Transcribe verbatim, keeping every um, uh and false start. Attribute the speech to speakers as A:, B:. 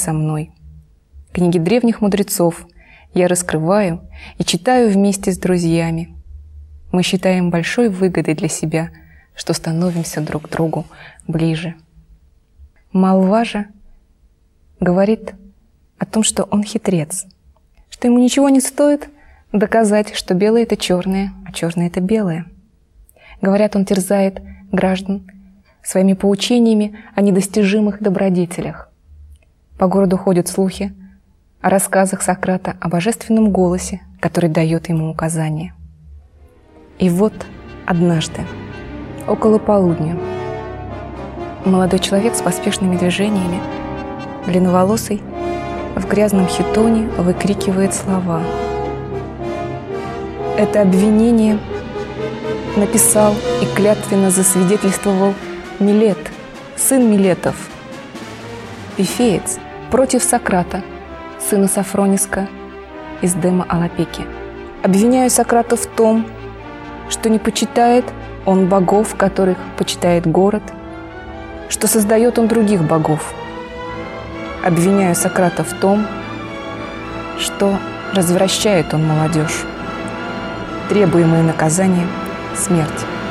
A: со мной. Книги древних мудрецов я раскрываю и читаю вместе с друзьями. Мы считаем большой выгодой для себя, что становимся друг к другу ближе. Молва же говорит о том, что он хитрец, что ему ничего не стоит доказать, что белое — это черное, а черное — это белое. Говорят, он терзает граждан своими поучениями о недостижимых добродетелях. По городу ходят слухи о рассказах Сократа о божественном голосе, который дает ему указания. И вот однажды, около полудня, молодой человек с поспешными движениями, длинноволосый, в грязном хитоне выкрикивает слова. Это обвинение написал и клятвенно засвидетельствовал Милет, сын Милетов, пифеец, против Сократа, сына Софрониска из Дема Алапеки. Обвиняю Сократа в том, что не почитает он богов, которых почитает город, что создает он других богов. Обвиняю Сократа в том, что развращает он молодежь. Требуемое наказание – смерть.